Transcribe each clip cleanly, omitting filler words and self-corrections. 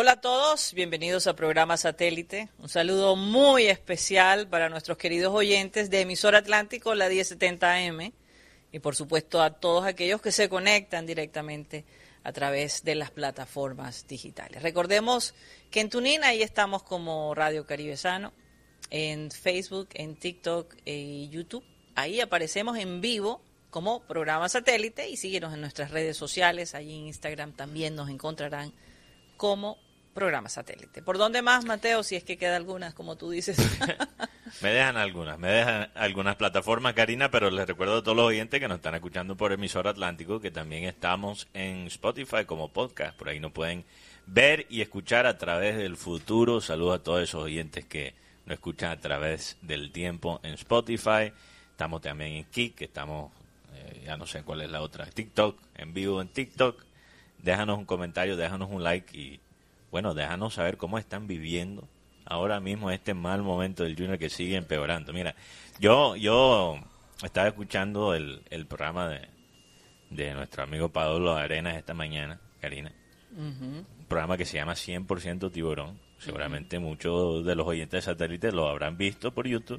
Hola a todos, bienvenidos a Programa Satélite. Un saludo muy especial para nuestros queridos oyentes de Emisora Atlántico, la 1070 AM, y por supuesto a todos aquellos que se conectan directamente a través de las plataformas digitales. Recordemos que en TuneIn ahí estamos como Radio Caribe Sano, en Facebook, en TikTok y YouTube. Ahí aparecemos en vivo como Programa Satélite y síguenos en nuestras redes sociales. Allí en Instagram también nos encontrarán como Programa Satélite. ¿Por dónde más, Mateo? Si es que queda algunas, como tú dices. Me dejan algunas plataformas, Karina, pero les recuerdo a todos los oyentes que nos están escuchando por Emisora Atlántico que también estamos en Spotify como podcast. Por ahí nos pueden ver y escuchar a través del futuro. Saludos a todos esos oyentes que nos escuchan a través del tiempo en Spotify. Estamos también en Kik, estamos, ya no sé cuál es la otra, TikTok, en vivo en TikTok. Déjanos un comentario, déjanos un like y, bueno, déjanos saber cómo están viviendo ahora mismo este mal momento del Junior que sigue empeorando. Mira, yo estaba escuchando el programa de nuestro amigo Pablo Arenas esta mañana, Karina. Un programa que se llama 100% Tiburón. Seguramente muchos de los oyentes de Satélite lo habrán visto por YouTube.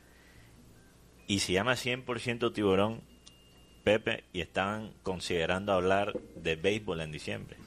Y se llama 100% Tiburón, Pepe, y estaban considerando hablar de béisbol en diciembre.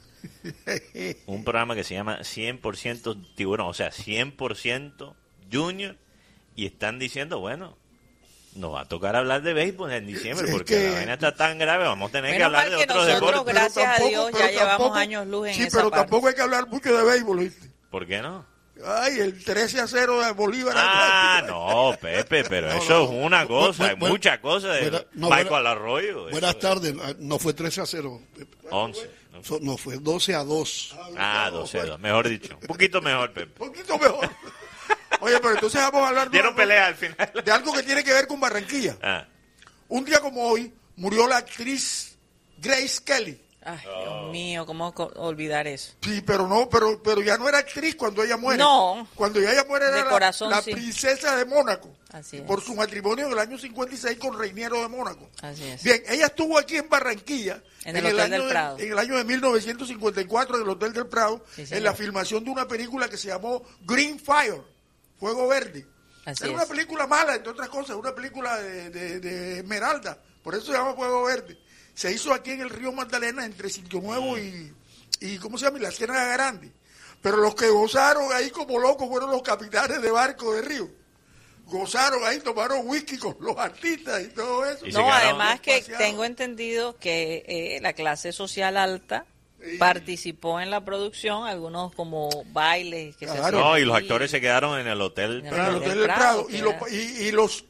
Un programa que se llama 100% Tiburón, o sea, 100% Junior, y están diciendo, bueno, nos va a tocar hablar de béisbol en diciembre, porque la vaina está tan grave, vamos a tener que hablar de otros nosotros, deportes. gracias a Dios, ya llevamos años luz en esa parte. Sí, pero tampoco hay que hablar mucho de béisbol, ¿viste? ¿Por qué no? Ay, el 13-0 de Bolívar. Ah, no, Pepe, pero eso es una cosa, hay muchas cosas de Michael Arroyo. Buenas tardes, no fue 13-0. 11. No, fue 12-2. Ah, 12-2, mejor dicho. Un poquito mejor, Pepe. Un poquito mejor. Oye, pero entonces vamos a hablar Dieron pelea al final. de algo que tiene que ver con Barranquilla. Un día como hoy murió la actriz Grace Kelly. Ay, Dios mío, ¿cómo olvidar eso? Sí, pero ya no era actriz cuando ella muere. No. Cuando ella muere era la sí. princesa de Mónaco. Así es. Por su matrimonio en el año 56 con Reiniero de Mónaco. Así es. Bien, ella estuvo aquí en Barranquilla. En el Hotel del Prado. En el año de 1954 en el Hotel del Prado. Sí, en la filmación de una película que se llamó Green Fire, Fuego Verde. Así era una película mala, entre otras cosas, una película de Esmeralda. Por eso se llama Fuego Verde. Se hizo aquí en el río Magdalena, entre Sitio Nuevo y ¿cómo se llama? Y la Ciénaga Grande. Pero los que gozaron ahí como locos fueron los capitanes de barco de río. Gozaron ahí, tomaron whisky con los artistas y todo eso. No, además que tengo entendido que la clase social alta participó en la producción, algunos como bailes que se hacían. No, y los actores se quedaron en el Hotel del Prado. Y los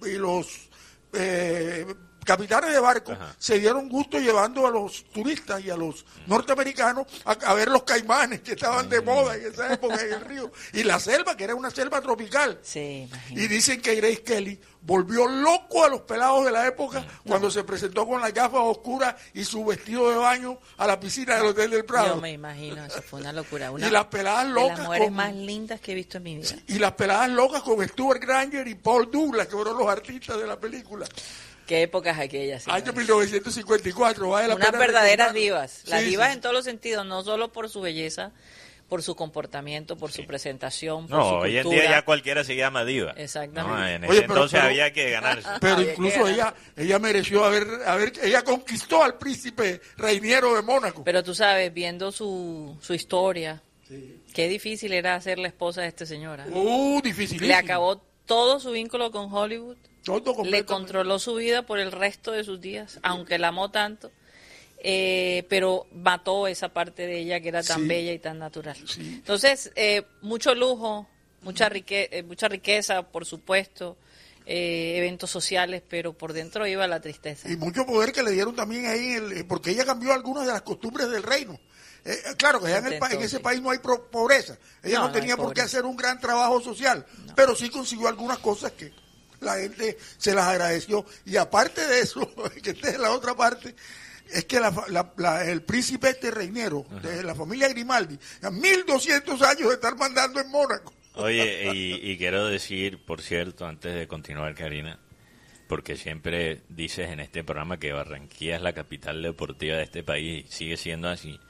capitanes de barco se dieron gusto llevando a los turistas y a los norteamericanos a ver los caimanes que estaban de moda en esa época en el río. Y la selva, que era una selva tropical. Sí, y dicen que Grace Kelly volvió loco a los pelados de la época cuando se presentó con las gafas oscuras y su vestido de baño a la piscina del Hotel del Prado. Yo me imagino, eso fue una locura. Y las peladas locas. De las mujeres más lindas que he visto en mi vida. Y las peladas locas con Stuart Granger y Paul Douglas, que fueron los artistas de la película. ¿Qué épocas aquellas? Año 1954, vale la pena. Unas verdaderas divas. Las Sí, divas sí. en todos los sentidos, no solo por su belleza, por su comportamiento, por su presentación, por su No, hoy en cultura. día ya cualquiera se llama diva. Exactamente. No, en ese entonces había que ganarse. Pero Había incluso que ganar. ella mereció ella conquistó al príncipe Reiniero de Mónaco. Pero tú sabes, viendo su historia, qué difícil era ser la esposa de este señor. Dificilísimo. Le acabó todo su vínculo con Hollywood. Todo Le completamente. controló su vida por el resto de sus días, aunque la amó tanto, pero mató esa parte de ella que era tan bella y tan natural. Sí. Entonces, mucho lujo, mucha riqueza, por supuesto, eventos sociales, pero por dentro iba la tristeza. Y mucho poder que le dieron también ahí, porque ella cambió algunas de las costumbres del reino. Claro que allá en ese país no hay pobreza. Ella no tenía por qué hacer un gran trabajo social, pero sí consiguió algunas cosas que la gente se las agradeció. Y aparte de eso, que esta es la otra parte, es que el príncipe Reiniero, de la familia Grimaldi, a 1200 años de estar mandando en Mónaco. Oye, y quiero decir, por cierto, antes de continuar, Karina, porque siempre dices en este programa que Barranquilla es la capital deportiva de este país, y sigue siendo así.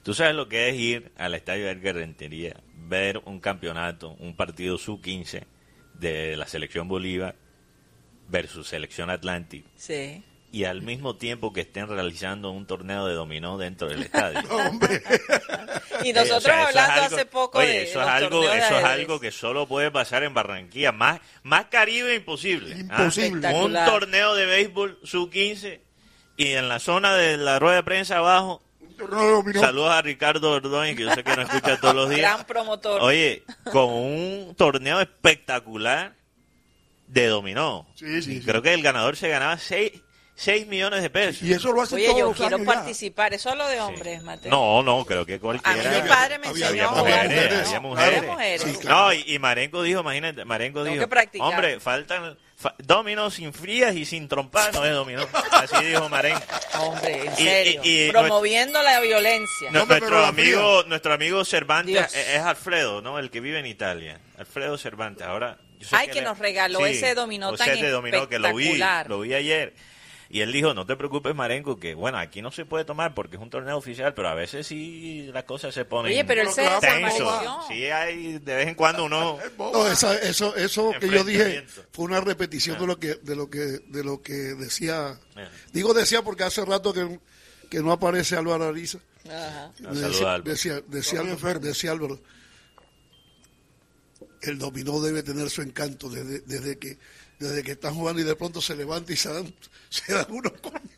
Tú sabes lo que es ir al estadio Edgar Rentería, ver un campeonato, un partido sub-15 de la selección Bolívar versus selección Atlántico. Sí. Y al mismo tiempo que estén realizando un torneo de dominó dentro del estadio. Hombre. Y nosotros O sea, hablando hace poco de eso los es algo, torneos de eso es ajedrez. algo que solo puede pasar en Barranquilla. Más Caribe imposible. Imposible. Un Espectacular. torneo de béisbol sub-15 y en la zona de la rueda de prensa abajo. No lo dominó. Saludos a Ricardo Ordóñez, que yo sé que nos escucha todos los días. Gran promotor. Oye, con un torneo espectacular de dominó. Sí, sí, Y sí. creo que el ganador se ganaba 6 millones de pesos. Y eso lo hacen Oye, todos yo los quiero años ya. participar. Eso es lo de hombres, Mateo. No, creo que A mí cualquiera. mi padre me Había enseñó a mujeres, jugar. había ¿no? mujeres. Había mujeres. Sí, claro. No, y Marenco dijo, imagínate, Marenco Tengo dijo, que practicar. hombre, faltan dominos sin frías y sin trompar, no es dominó. Así dijo Marenco. Hombre, en Y- serio. y- Promoviendo la violencia. No, hombre, pero Nuestro amigo Cervantes Dios. es Alfredo, ¿no? El que vive en Italia. Alfredo Cervantes. Ahora, yo sé Ay, que él- nos regaló ese dominó tan ese dominó que lo espectacular. vi ayer. Y él dijo, no te preocupes, Marenco, que bueno, aquí no se puede tomar porque es un torneo oficial, pero a veces sí las cosas se ponen Oye, pero él se Pero claro, desapareció. Sí, hay de vez en cuando uno... No, eso que yo dije Enfrentamiento. fue una repetición de lo que decía. Eh. Digo decía porque hace rato que no aparece Álvaro Ariza. Ajá. Saluda, Álvaro. Decía Álvaro, el dominó debe tener su encanto desde que están jugando y de pronto se levanta y se dan unos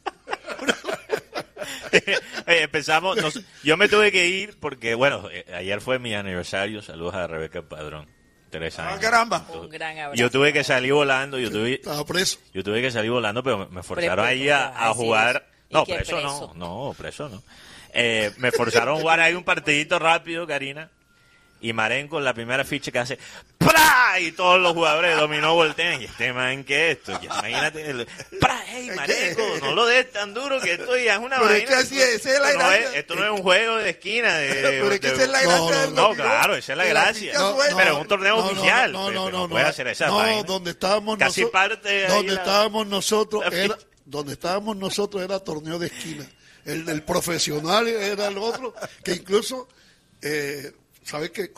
Empezamos, yo me tuve que ir porque, bueno, ayer fue mi aniversario, saludos a Rebeca Padrón, 3 años. caramba. Un gran abrazo. Yo tuve que salir volando, estaba preso. yo tuve que salir volando, pero me forzaron ahí Preso, a decir jugar. eso. ¿Y No, qué preso preso? no, preso no. Me forzaron a jugar ahí un partidito rápido, Karina. Y Marenco en la primera ficha que hace ¡pra! Y todos los jugadores de dominó voltean. Y este man, ¿qué es esto? Ya, imagínate. ¡Pra! ¡Hey, Marenco! No lo des tan duro que esto ya es una Pero es vaina. que así es, esa es la gracia. Esto no es un juego de esquina. Pero es que esa es la gracia del No, dominó. claro, esa es la Que gracia. ficha suelta. Pero es un torneo oficial. No, pero no, puedes hacer esa no, vaina. donde estábamos Casi nosotros, parte de ahí donde la- estábamos nosotros la era, ficha. donde estábamos nosotros era torneo de esquina. El profesional era el otro, que incluso sabes que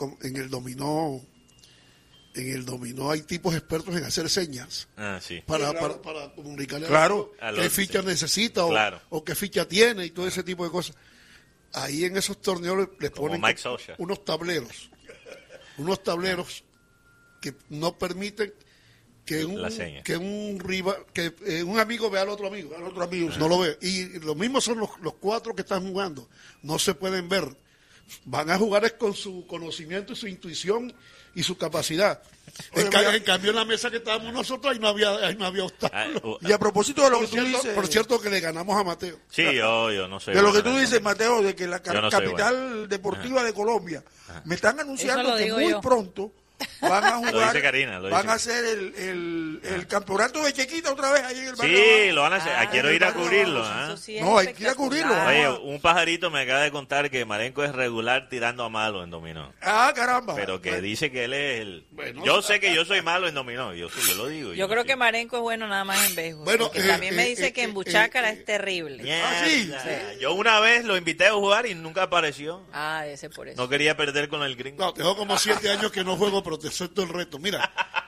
en el dominó hay tipos expertos en hacer señas Ah, sí. para comunicarle Claro. a A qué los- ficha sí. necesita Claro. o qué ficha tiene y todo ese tipo de cosas. Ahí en esos torneos les Como ponen Mike Socha. unos tableros que no permiten que La seña. un amigo vea al otro amigo. Al otro amigo, sí. No lo ve. Y lo mismo son los cuatro que están jugando. No se pueden ver. Van a jugar es con su conocimiento y su intuición y su capacidad. Oye, mira. En cambio, en la mesa que estábamos nosotros, ahí no había obstáculo. Y a propósito de lo que tú Por dices, cierto, que le ganamos a Mateo. Sí, yo no soy de lo bueno que tú en dices, eso. Mateo, de que la Yo no soy capital deportiva de Colombia, me están Eso anunciando lo que digo muy yo. pronto van a jugar, dice Karina, lo van dice. a hacer el campeonato de Chequita otra vez ahí en el barrio. Sí, abajo. lo van a hacer. Ah, quiero ir a eso cubrirlo. Eso ¿ah? sí es No, hay que ir a cubrirlo. espectacular. Oye, un pajarito me acaba de contar que Marenco es regular tirando a malo en dominó. Ah, caramba. Pero que dice que él es el... Bueno, yo sé que yo soy malo en dominó, yo lo digo. Yo creo que Marenco es bueno nada más en béisbol. Bueno, Porque también me dice que en Buchácara es terrible. Mierda. sí. Yo una vez lo invité a jugar y nunca apareció. Ah, ese por eso. No quería perder con el gringo. No, tengo como 7 años que no juego, pero te acepto el reto. Mira,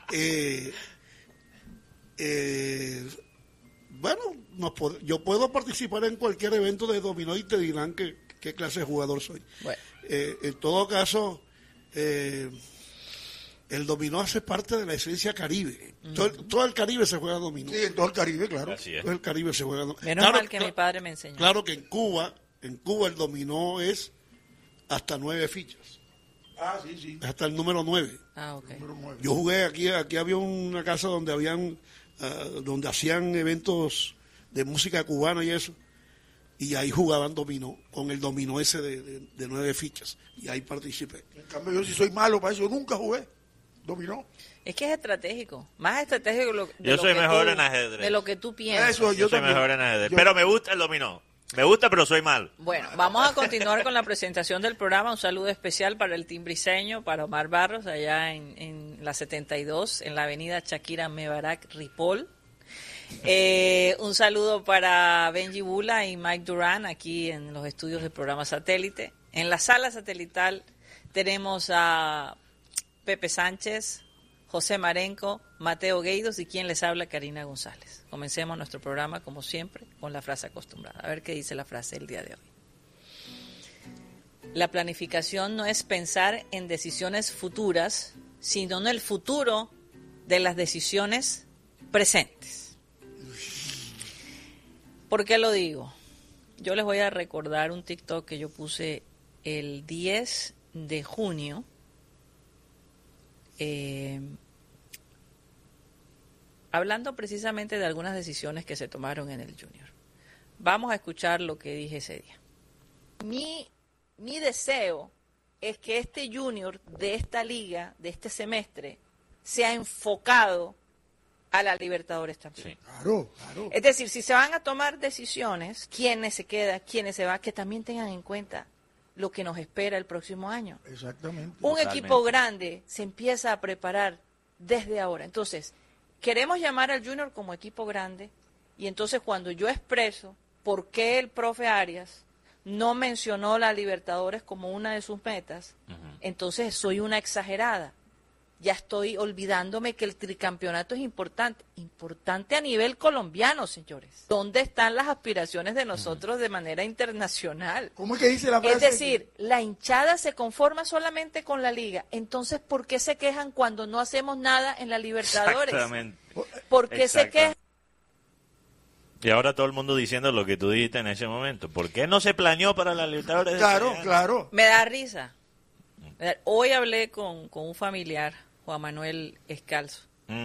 bueno, yo puedo participar en cualquier evento de dominó y te dirán qué clase de jugador soy. Bueno. En todo caso, el dominó hace parte de la esencia caribe. Todo el Caribe se juega dominó. Sí, en todo el Caribe, claro. Así es. Todo el Caribe se juega dominó. Menos mal que mi padre me enseñó. Claro que en Cuba el dominó es hasta 9 fichas. Ah, sí, sí. Hasta el número 9. Ah, ok. Yo jugué aquí había una casa donde donde hacían eventos de música cubana y eso, y ahí jugaban dominó, con el dominó ese de 9 fichas, y ahí participé. En cambio, yo sí soy malo para eso, yo nunca jugué. Dominó. Es que es estratégico. Más estratégico de Yo lo soy que mejor tú- en ajedrez. De lo que tú piensas. Eso, Yo soy también. mejor en ajedrez. Yo- Pero me gusta el dominó. Me gusta, pero soy malo. Bueno, vamos a continuar con la presentación del programa. Un saludo especial para el timbriseño, para Omar Barros, allá en la 72, en la avenida Shakira Mebarak Ripoll. Un saludo para Benji Bula y Mike Duran, aquí en los estudios del programa Satélite. En la sala satelital tenemos a Pepe Sánchez, José Marenco, Mateo Gueidos y quien les habla, Karina González. Comencemos nuestro programa, como siempre, con la frase acostumbrada. A ver qué dice la frase el día de hoy. La planificación no es pensar en decisiones futuras, sino en el futuro de las decisiones presentes. ¿Por qué lo digo? Yo les voy a recordar un TikTok que yo puse el 10 de junio, hablando precisamente de algunas decisiones que se tomaron en el Junior. Vamos a escuchar lo que dije ese día. Mi deseo es que este Junior de esta liga, de este semestre, sea enfocado a la Libertadores también. Sí. Claro. Es decir, si se van a tomar decisiones, quiénes se quedan, quiénes se van, que también tengan en cuenta lo que nos espera el próximo año. Exactamente. Un Totalmente. equipo grande se empieza a preparar desde ahora. Entonces, queremos llamar al Junior como equipo grande, y entonces cuando yo expreso por qué el profe Arias no mencionó la Libertadores como una de sus metas, entonces soy una exagerada. Ya estoy olvidándome que el tricampeonato es importante a nivel colombiano, señores. ¿Dónde están las aspiraciones de nosotros de manera internacional? ¿Cómo es que dice la frase? Es decir, la hinchada se conforma solamente con la liga. Entonces, ¿por qué se quejan cuando no hacemos nada en la Libertadores? Exactamente. ¿Por qué se quejan? Y ahora todo el mundo diciendo lo que tú dijiste en ese momento. ¿Por qué no se planeó para la Libertadores? Claro. Me da risa. Hoy hablé con un familiar, Juan Manuel Escalzo.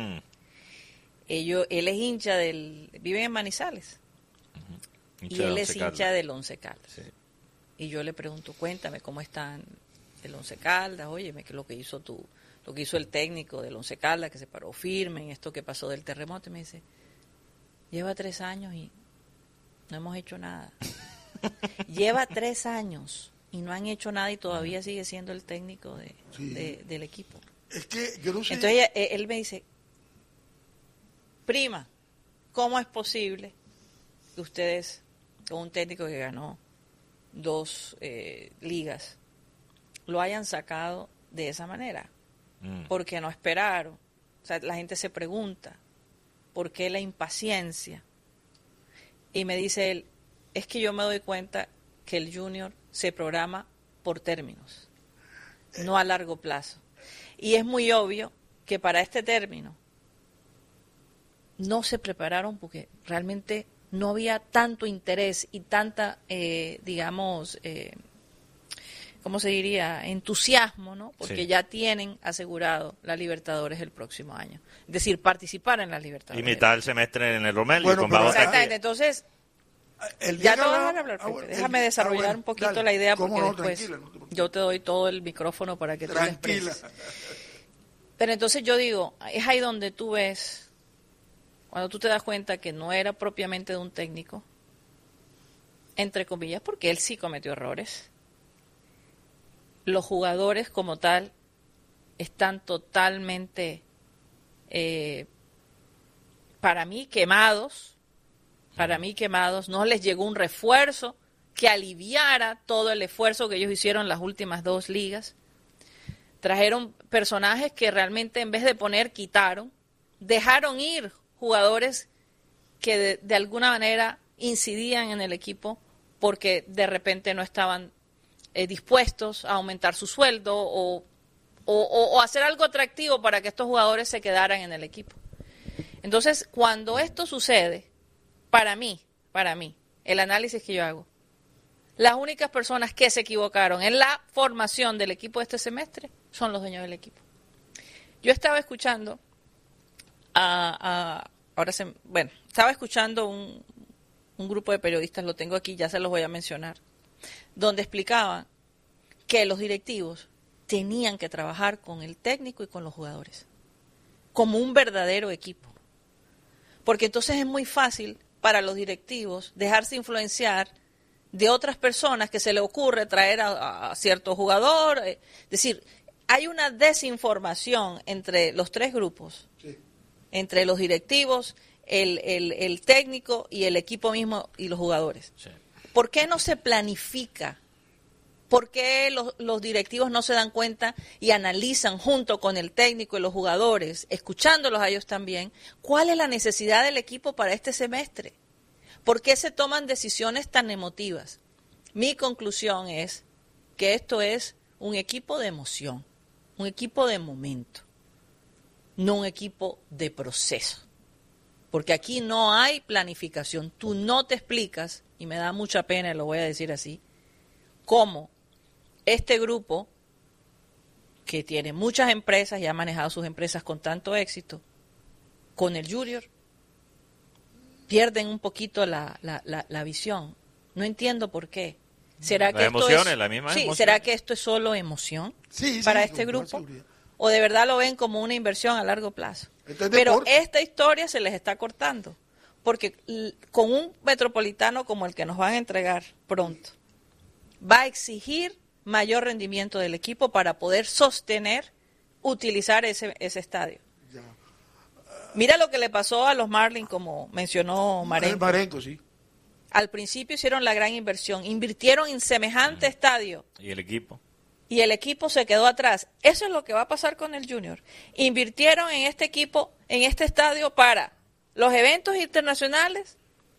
Él es hincha vive en Manizales. Y él es hincha del Once Caldas. Sí. Y yo le pregunto, cuéntame cómo están el Once Caldas, óyeme, que lo que hizo el técnico del Once Caldas, que se paró firme en esto que pasó del terremoto, y me dice, lleva 3 años y no hemos hecho nada. Lleva 3 años y no han hecho nada y todavía sigue siendo el técnico del equipo. Es que yo no sé. Entonces él me dice, prima, ¿cómo es posible que ustedes, con un técnico que ganó 2 ligas, lo hayan sacado de esa manera? Porque no esperaron. O sea, la gente se pregunta, ¿por qué la impaciencia? Y me dice él, es que yo me doy cuenta que el Junior se programa por términos, no a largo plazo. Y es muy obvio que para este término no se prepararon porque realmente no había tanto interés y tanta, ¿cómo se diría? Entusiasmo, ¿no? Porque sí, ya tienen asegurado la Libertadores el próximo año. Es decir, participar en la Libertadores. Y mitad del semestre en el Romelio. Bueno, con pero Bauta. Exactamente, entonces, ya te voy a dejar hablar, Pepe. Déjame desarrollar un poquito dale. la idea, ¿Cómo porque no? después Tranquila, no te preocupes. yo te doy todo el micrófono para que tú lo Tranquila. expreses. Pero entonces yo digo, es ahí donde tú ves, cuando tú te das cuenta que no era propiamente de un técnico, entre comillas, porque él sí cometió errores. Los jugadores como tal están totalmente, para mí quemados, no les llegó un refuerzo que aliviara todo el esfuerzo que ellos hicieron en las últimas 2 ligas. Trajeron personajes que realmente en vez de poner, quitaron. Dejaron ir jugadores que de alguna manera incidían en el equipo porque de repente no estaban dispuestos a aumentar su sueldo o hacer algo atractivo para que estos jugadores se quedaran en el equipo. Entonces, cuando esto sucede, para mí, el análisis que yo hago, las únicas personas que se equivocaron en la formación del equipo de este semestre son los dueños del equipo. Yo estaba escuchando estaba escuchando un grupo de periodistas, lo tengo aquí, ya se los voy a mencionar, donde explicaban que los directivos tenían que trabajar con el técnico y con los jugadores, como un verdadero equipo. Porque entonces es muy fácil para los directivos dejarse influenciar de otras personas que se le ocurre traer a cierto jugador. Es decir, hay una desinformación entre los 3 grupos, sí, entre los directivos, el técnico y el equipo mismo y los jugadores. Sí. ¿Por qué no se planifica ¿Por qué los directivos no se dan cuenta y analizan junto con el técnico y los jugadores, escuchándolos a ellos también, cuál es la necesidad del equipo para este semestre? ¿Por qué se toman decisiones tan emotivas? Mi conclusión es que esto es un equipo de emoción, un equipo de momento, no un equipo de proceso. Porque aquí no hay planificación. Tú no te explicas, y me da mucha pena, lo voy a decir así, cómo este grupo, que tiene muchas empresas y ha manejado sus empresas con tanto éxito, con el Junior, pierden un poquito la visión. No entiendo por qué. ¿Será que ¿será que esto es solo emoción para este grupo? ¿O de verdad lo ven como una inversión a largo plazo? Pero esta historia se les está cortando, porque con un Metropolitano como el que nos van a entregar pronto, va a exigir mayor rendimiento del equipo para poder sostener, utilizar ese estadio. Mira lo que le pasó a los Marlins, como mencionó Marenco. Sí. Al principio hicieron la gran inversión, invirtieron en semejante estadio. ¿Y el equipo? Y el equipo se quedó atrás. Eso es lo que va a pasar con el Junior. Invirtieron en este equipo, en este estadio, para los eventos internacionales,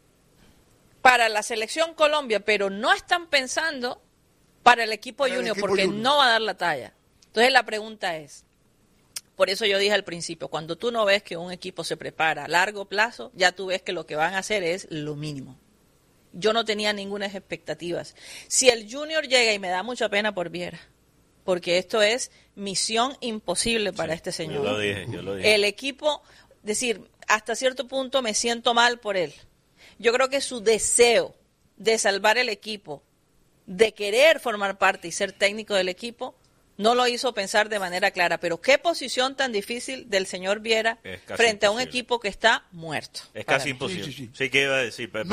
para la selección Colombia, pero no están pensando para el equipo Junior, porque no va a dar la talla. Entonces la pregunta es, por eso yo dije al principio, cuando tú no ves que un equipo se prepara a largo plazo, ya tú ves que lo que van a hacer es lo mínimo. Yo no tenía ninguna expectativas. Si el Junior llega, y me da mucha pena por Viera, porque esto es misión imposible para este señor. Yo lo dije. El equipo, decir, hasta cierto punto me siento mal por él. Yo creo que su deseo de salvar el equipo, de querer formar parte y ser técnico del equipo, no lo hizo pensar de manera clara. Pero qué posición tan difícil del señor Viera frente a un equipo que está muerto. Es casi imposible. Sí, que iba a decir, Pepe.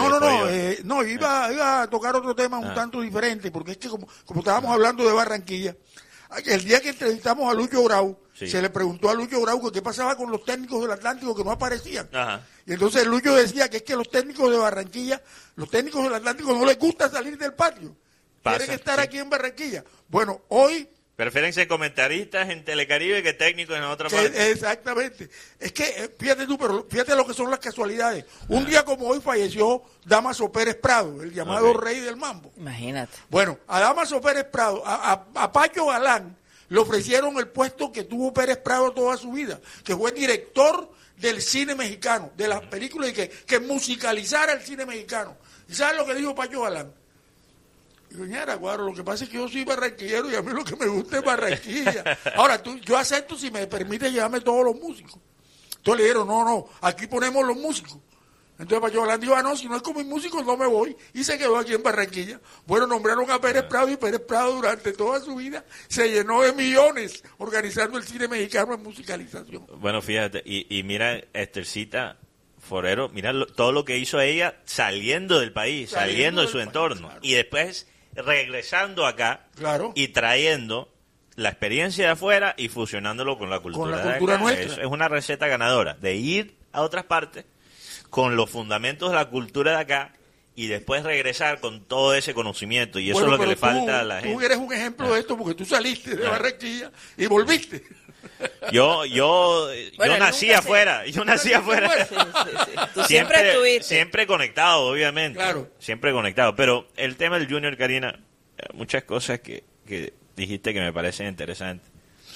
Iba a tocar otro tema un tanto diferente, porque es que como estábamos hablando de Barranquilla, el día que entrevistamos a Lucho Grau, se le preguntó a Lucho Grau que qué pasaba con los técnicos del Atlántico que no aparecían. Ajá. Y entonces Lucho decía que es que los técnicos de Barranquilla, los técnicos del Atlántico no les gusta salir del patio. Quieren estar aquí en Barranquilla. Bueno, hoy... Prefieren ser comentaristas en Telecaribe que técnicos en otra parte. Exactamente. Es que, fíjate lo que son las casualidades. Un día como hoy falleció Damaso Pérez Prado, el llamado rey del mambo. Imagínate. Bueno, a Damaso Pérez Prado, a Pacho Galán, le ofrecieron el puesto que tuvo Pérez Prado toda su vida, que fue director del cine mexicano, de las películas, y que musicalizara el cine mexicano. ¿Y sabes lo que dijo Pacho Galán? Doña Guaro, lo que pasa es que yo soy barranquillero y a mí lo que me gusta es Barranquilla. Ahora, yo acepto si me permite llevarme todos los músicos. Entonces le dijeron, no, aquí ponemos los músicos. Entonces Pacho Galán dijo, no, si no es con mis músicos no me voy. Y se quedó aquí en Barranquilla. Bueno, nombraron a Pérez Prado, y Pérez Prado durante toda su vida se llenó de millones organizando el cine mexicano en musicalización. Bueno, fíjate, y mira, Esthercita Forero, mira todo lo que hizo ella saliendo del país, saliendo de su entorno. Claro. Y después regresando acá y trayendo la experiencia de afuera y fusionándolo con la cultura de acá. Nuestra. Es una receta ganadora de ir a otras partes con los fundamentos de la cultura de acá y después regresar con todo ese conocimiento. Y eso es lo que le falta a la gente. Tú eres un ejemplo de esto porque tú saliste de Barranquilla y volviste. Yo nací afuera. Yo nací afuera. Sí. Tú siempre estuviste. Siempre conectado, obviamente. Claro. Siempre conectado. Pero el tema del Junior, Karina, muchas cosas que dijiste que me parecen interesantes.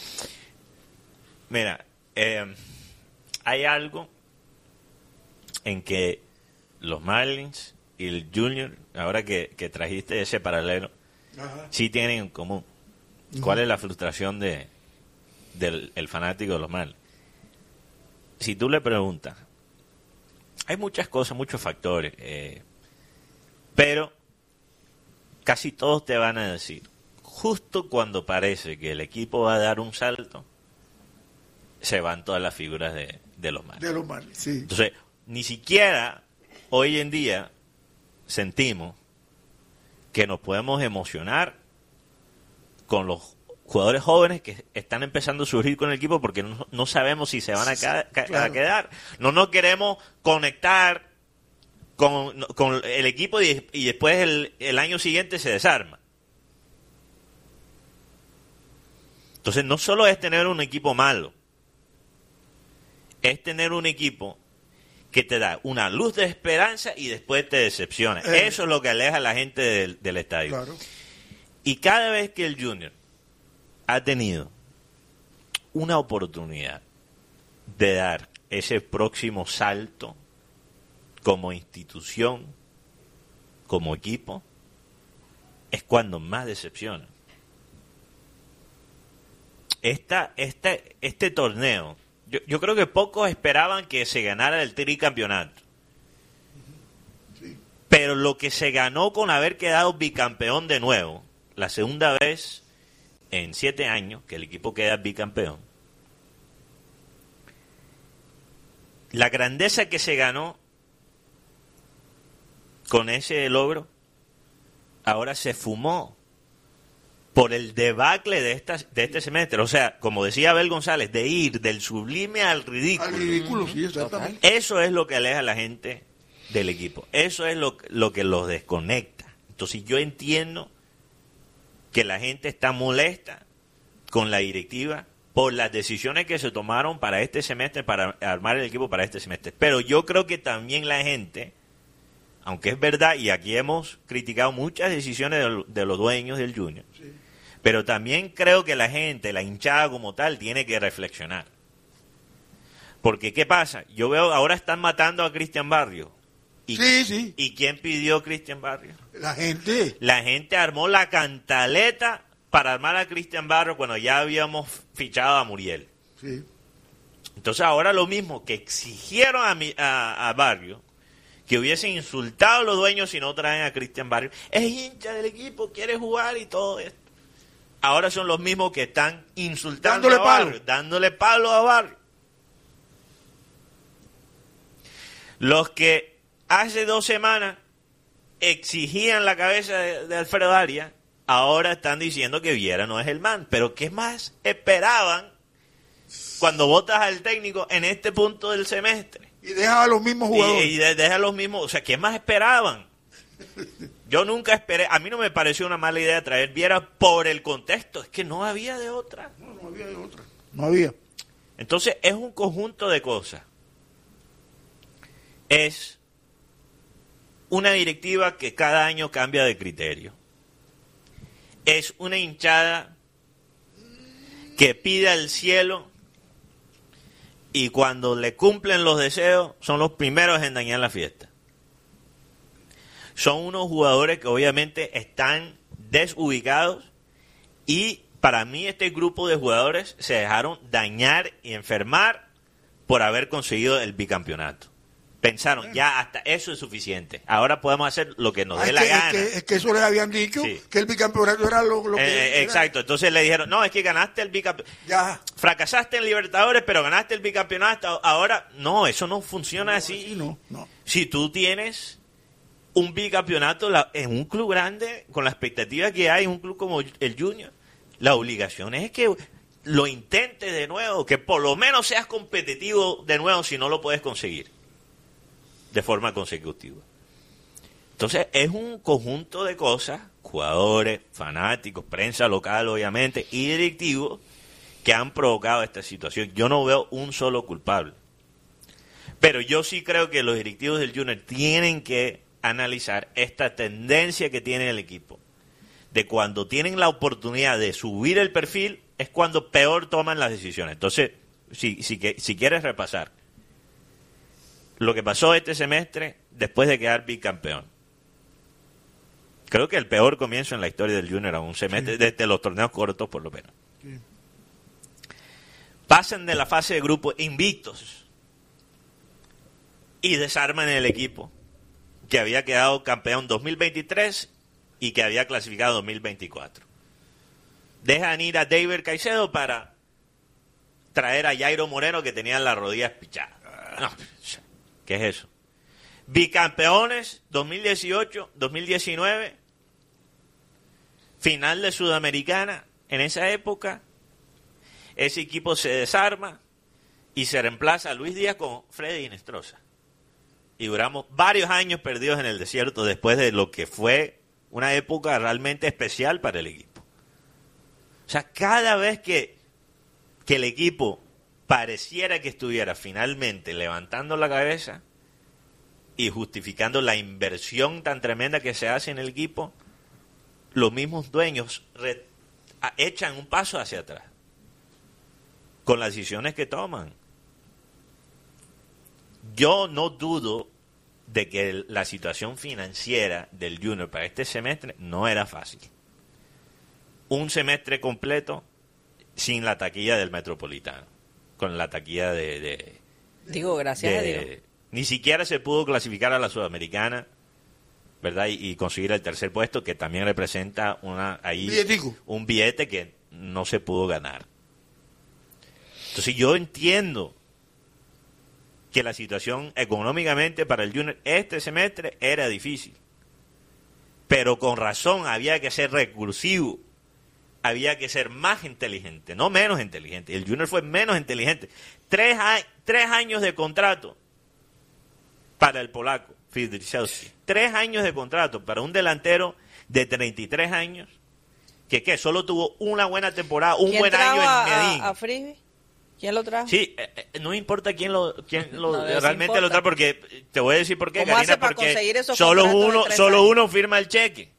Mira, hay algo en que los Marlins y el Junior, ahora que trajiste ese paralelo, sí tienen en común. ¿Cuál es la frustración del fanático de los Marlins? Si tú le preguntas, hay muchas cosas, muchos factores, pero casi todos te van a decir, justo cuando parece que el equipo va a dar un salto, se van todas las figuras de los Marlins. De los Marlins, sí. Entonces, ni siquiera hoy en día sentimos que nos podemos emocionar con los jugadores jóvenes que están empezando a surgir con el equipo porque no sabemos si se van a quedar. No nos queremos conectar con el equipo y después el año siguiente se desarma. Entonces no solo es tener un equipo malo, es tener un equipo que te da una luz de esperanza y después te decepciona. Eso es lo que aleja a la gente del estadio. Claro. Y cada vez que el Junior ha tenido una oportunidad de dar ese próximo salto como institución, como equipo, es cuando más decepciona. Este torneo, yo creo que pocos esperaban que se ganara el tricampeonato. Sí. Pero lo que se ganó con haber quedado bicampeón de nuevo, la segunda vez en 7 años que el equipo queda bicampeón, la grandeza que se ganó con ese logro, ahora se fumó por el debacle de este semestre. O sea, como decía Abel González, de ir del sublime al ridículo. Al ridículo, sí, exactamente. Eso es lo que aleja a la gente del equipo. Eso es lo que los desconecta. Entonces yo entiendo que la gente está molesta con la directiva por las decisiones que se tomaron para este semestre, para armar el equipo para este semestre. Pero yo creo que también la gente, aunque es verdad, y aquí hemos criticado muchas decisiones de los dueños del Junior, sí, pero también creo que la gente, la hinchada como tal, tiene que reflexionar. Porque, ¿qué pasa? Yo veo, ahora están matando a Cristian Barrio. Sí. ¿Y quién pidió a Cristian Barrio? La gente. La gente armó la cantaleta para armar a Cristian Barrio cuando ya habíamos fichado a Muriel. Sí. Entonces ahora lo mismo, que exigieron a Barrio, que hubiesen insultado a los dueños si no traen a Cristian Barrio. Es hincha del equipo, quiere jugar y todo esto. Ahora son los mismos que están insultando a Barrio, dándole palo a Barrio. Los que hace 2 semanas exigían la cabeza de Alfredo Arias, ahora están diciendo que Viera no es el man. Pero ¿qué más esperaban cuando votas al técnico en este punto del semestre? Y deja a los mismos jugadores. Y deja a los mismos. O sea, ¿qué más esperaban? Yo nunca esperé. A mí no me pareció una mala idea traer Viera por el contexto. Es que no había de otra. No había de otra. No había. Entonces, es un conjunto de cosas. Es una directiva que cada año cambia de criterio. Es una hinchada que pide al cielo y cuando le cumplen los deseos son los primeros en dañar la fiesta. Son unos jugadores que obviamente están desubicados y para mí este grupo de jugadores se dejaron dañar y enfermar por haber conseguido el bicampeonato. Pensaron, ya hasta eso es suficiente. Ahora podemos hacer lo que nos dé la gana. Es que eso les habían dicho, sí, que el bicampeonato era lo que... Exacto, entonces le dijeron, no, es que ganaste el bicampeonato. Ya. Fracasaste en Libertadores, pero ganaste el bicampeonato. Ahora, no, eso no funciona así. No. Si tú tienes un bicampeonato en un club grande, con la expectativa que hay en un club como el Junior, la obligación es que lo intentes de nuevo, que por lo menos seas competitivo de nuevo si no lo puedes conseguir de forma consecutiva. Entonces es un conjunto de cosas, jugadores, fanáticos, prensa local obviamente y directivos que han provocado esta situación. Yo no veo un solo culpable, pero yo sí creo que los directivos del Junior tienen que analizar esta tendencia que tiene el equipo, de cuando tienen la oportunidad de subir el perfil es cuando peor toman las decisiones. Entonces, si quieres repasar lo que pasó este semestre después de quedar bicampeón. Creo que el peor comienzo en la historia del Junior a un semestre, sí, desde los torneos cortos por lo menos. Sí. Pasan de la fase de grupo invictos y desarman el equipo que había quedado campeón 2023 y que había clasificado 2024. Dejan ir a David Caicedo para traer a Jairo Moreno que tenía las rodillas pichadas. No, ¿qué es eso? Bicampeones 2018, 2019, final de Sudamericana en esa época. Ese equipo se desarma y se reemplaza a Luis Díaz con Freddy Inestrosa. Y duramos varios años perdidos en el desierto después de lo que fue una época realmente especial para el equipo. O sea, cada vez que el equipo pareciera que estuviera finalmente levantando la cabeza y justificando la inversión tan tremenda que se hace en el equipo, los mismos dueños echan un paso hacia atrás con las decisiones que toman. Yo no dudo de que la situación financiera del Junior para este semestre no era fácil. Un semestre completo sin la taquilla del Metropolitano, con la taquilla Digo, gracias a Dios. Ni siquiera se pudo clasificar a la Sudamericana, ¿verdad? Y conseguir el tercer puesto, que también representa un billete que no se pudo ganar. Entonces yo entiendo que la situación económicamente para el Junior este semestre era difícil, pero con razón había que ser recursivo, había que ser más inteligente, no menos inteligente. El Junior fue menos inteligente. 3 años de contrato para el polaco Fiedrichelski. 3 años de contrato para un delantero de 33 años que solo tuvo una buena temporada, un buen año en Medellín. ¿A Frisbee? ¿Quién lo trajo? Sí, no importa quién lo No, realmente importa. lo trae, porque te voy a decir por qué, ¿Cómo Karina, hace para porque conseguir esos solo contratos de 3 años? uno firma el cheque.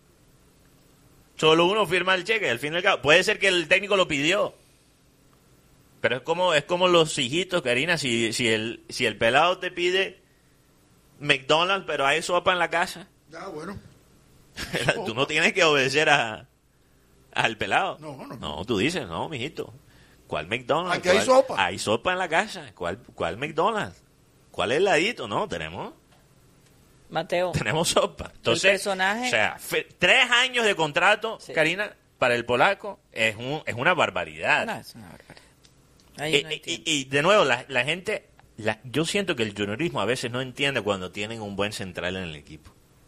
Solo uno firma el cheque, al fin y al cabo. Puede ser que el técnico lo pidió. Pero es como los hijitos, Karina, si el pelado te pide McDonald's, pero hay sopa en la casa. Ya, bueno. Tú no tienes que obedecer al pelado. No. Tú dices, no, mijito. ¿Cuál McDonald's? Aquí hay sopa. Hay sopa en la casa. ¿Cuál McDonald's? ¿Cuál heladito? No, tenemos sopa. Entonces, el personaje... o sea, 3 años de contrato, Sí. Karina, para el polaco es una barbaridad. No, es una barbaridad. Ahí no entiendo. Y de nuevo, la gente, yo siento que el juniorismo a veces no entiende cuando tienen un buen central en el equipo.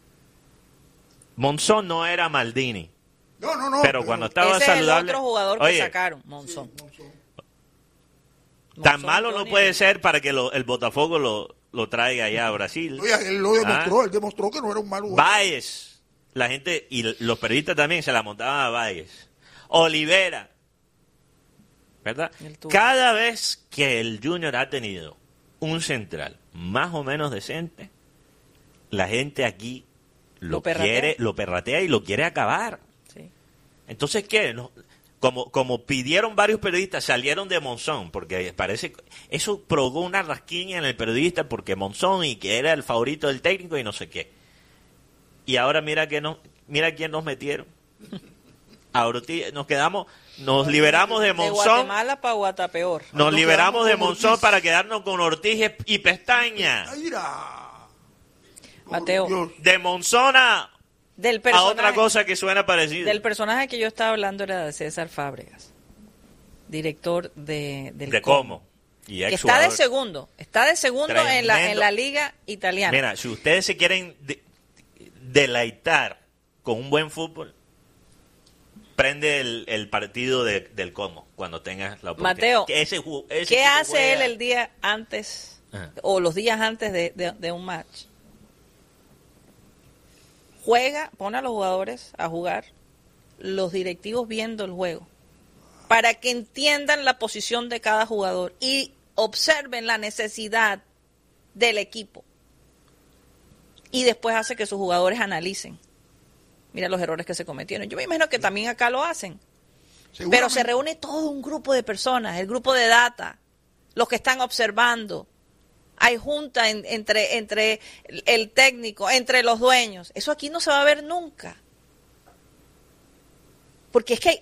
Monzón no era Maldini. No. Pero cuando estaba Ese saludable... es el otro jugador que Oye, sacaron, Monzón. tan Monzón, malo no Tony. puede ser para que el Botafogo lo traiga allá a Brasil. Oye, él lo demostró, él demostró que no era un mal jugador. Báez, la gente y los periodistas también se la montaban a Báez. Olivera, ¿verdad? Cada vez que el Junior ha tenido un central más o menos decente, la gente aquí lo perratea y lo quiere acabar. Sí. Entonces, ¿qué? No, como pidieron varios periodistas, salieron de Monzón, porque parece eso provocó una rasquiña en el periodista, porque Monzón y que era el favorito del técnico y no sé qué. Y ahora mira quién nos metieron. Ahora nos liberamos de De Monzón. Guatemala para Guatapeor. Nos liberamos de quedamos con Monzón Ortiz. para quedarnos con Ortiz y Pestaña. Ay, mira. Mateo, Dios. De Monzón a otra cosa que suena parecido. Del personaje que yo estaba hablando era de César Fábregas, director del de cómo. Y que ex está de jugador. segundo en la liga italiana. Mira, si ustedes se quieren deleitar con un buen fútbol, prende el partido del Como cuando tengas la oportunidad. Mateo, Ese ¿qué hace él el día antes o los días antes de un match? Juega, pone a los jugadores a jugar, los directivos viendo el juego, para que entiendan la posición de cada jugador y observen la necesidad del equipo. Y después hace que sus jugadores analicen. Mira los errores que se cometieron. Yo me imagino que también acá lo hacen. Pero se reúne todo un grupo de personas, el grupo de data, los que están observando. Hay junta entre el técnico, entre los dueños. Eso aquí no se va a ver nunca. Porque es que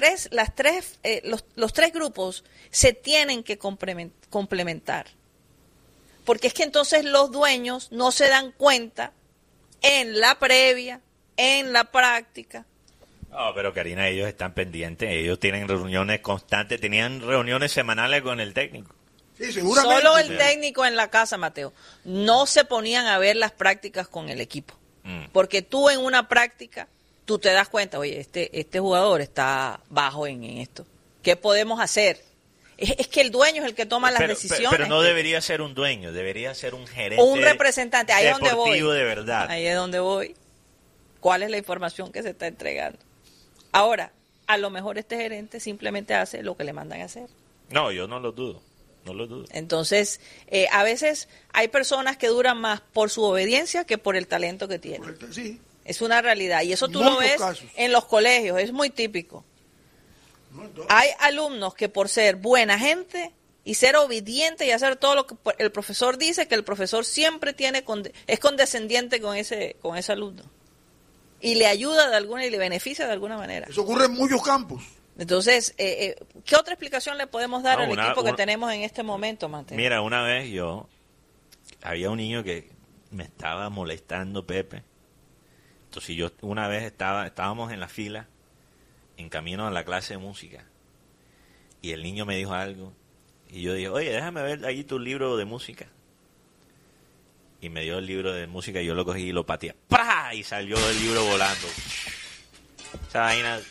los tres grupos se tienen que complementar. Porque es que entonces los dueños no se dan cuenta en la previa, en la práctica. No, pero Karina, ellos están pendientes, ellos tienen reuniones constantes, tenían reuniones semanales con el técnico. Sí, seguramente. Solo el técnico en la casa, Mateo. No se ponían a ver las prácticas con el equipo. Porque tú en una práctica, tú te das cuenta, oye, este jugador está bajo en esto. ¿Qué podemos hacer? Es que el dueño es el que toma las decisiones. Pero no debería ser un dueño, debería ser un gerente. O un representante. Ahí es donde voy. Deportivo de verdad. Ahí es donde voy. ¿Cuál es la información que se está entregando? Ahora, a lo mejor este gerente simplemente hace lo que le mandan a hacer. No, yo no lo dudo. No lo dudo. Entonces, a veces hay personas que duran más por su obediencia que por el talento que tienen. Sí. Es una realidad. Y eso tú Muchos lo ves casos. en los colegios. Es muy típico. Hay alumnos que por ser buena gente y ser obediente y hacer todo lo que el profesor dice, que el profesor siempre es condescendiente con ese alumno. Y le ayuda de alguna y le beneficia de alguna manera. Eso ocurre en muchos campos. Entonces, ¿qué otra explicación le podemos dar al equipo que tenemos en este momento, Mateo? Mira, una vez había un niño que me estaba molestando, Pepe. Entonces una vez estábamos en la fila, en camino a la clase de música, y el niño me dijo algo, y yo dije, oye, déjame ver ahí tu libro de música. Y me dio el libro de música y yo lo cogí y lo pateé. ¡Pra! Y salió el libro volando. Esa vaina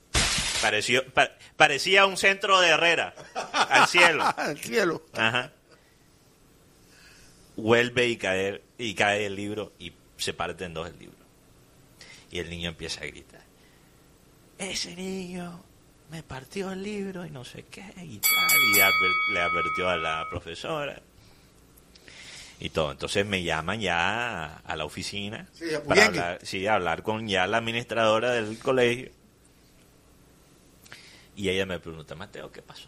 parecía un centro de Herrera, al cielo. Al cielo. Ajá. Vuelve y cae el libro y se parte en dos el libro. Y el niño empieza a gritar, ese niño me partió el libro y no sé qué y tal, y le advirtió a la profesora y todo. Entonces me llaman ya a la oficina para hablar con ya la administradora del colegio. Y ella me pregunta, Mateo, ¿qué pasó?